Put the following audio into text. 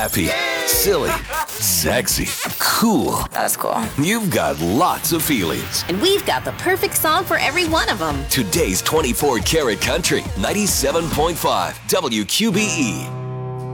Happy, silly, sexy, cool. That's cool. You've got lots of feelings. And we've got the perfect song for every one of them. Today's 24 Karat Country, 97.5 WQBE.